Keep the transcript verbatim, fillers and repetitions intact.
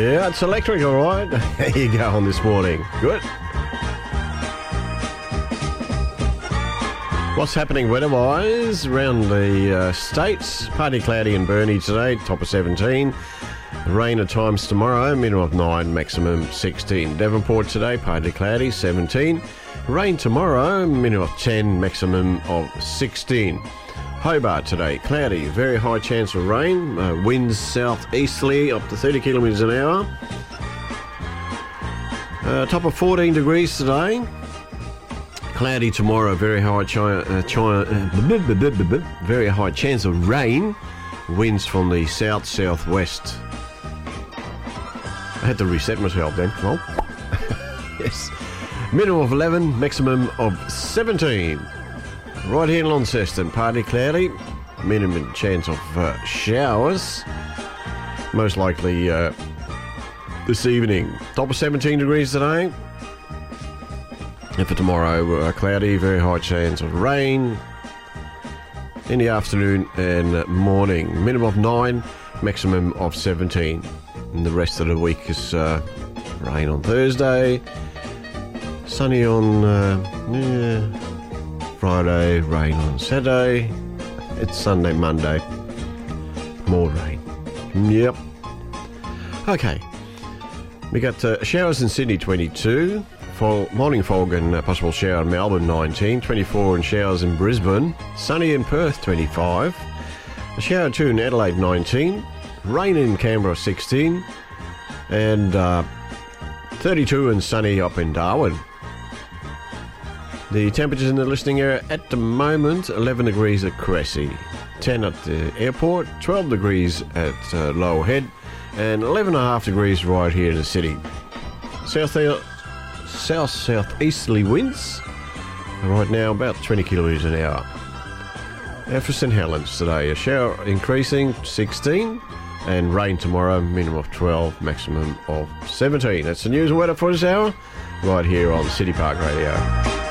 Yeah, it's electric, all right. There you go on this morning. Good. What's happening weather-wise around the uh, states? Partly cloudy and Burnie today, top of seventeen. Rain at times tomorrow, minimum of nine, maximum sixteen. Devonport today, partly cloudy, seventeen. Rain tomorrow, minimum of ten, maximum of sixteen. Hobart today, cloudy, very high chance of rain. Uh, winds southeasterly up to thirty kilometres an hour. Uh, top of fourteen degrees today. Cloudy tomorrow, very high chi- uh, chi- uh, very high chance of rain. Winds from the south southwest. I had to reset myself then. Well, yes. Minimum of eleven, maximum of seventeen. Right here in Launceston, partly cloudy. Minimum chance of uh, showers. Most likely uh, this evening. Top of seventeen degrees today. And for tomorrow, uh, cloudy, very high chance of rain in the afternoon and morning. Minimum of nine, maximum of seventeen. And the rest of the week is uh, rain on Thursday, sunny on uh, yeah, Friday, rain on Saturday. It's Sunday, Monday, more rain. Yep. Okay. We got uh, showers in Sydney, twenty-two. Fog, morning fog and uh, possible shower in Melbourne, nineteen. twenty-four and showers in Brisbane. Sunny in Perth, twenty-five. A shower two in Adelaide, nineteen. Rain in Canberra, sixteen. And uh, thirty-two and sunny up in Darwin. The temperatures in the listening area at the moment, eleven degrees at Cressy. ten at the airport. twelve degrees at uh, Lower Head. And eleven and a half degrees right here in the city. South South southeasterly winds right now about twenty kilometres an hour. Now for St Helens today, a shower increasing sixteen and rain tomorrow, minimum of twelve, maximum of seventeen. That's the news and weather for this hour right here on City Park Radio.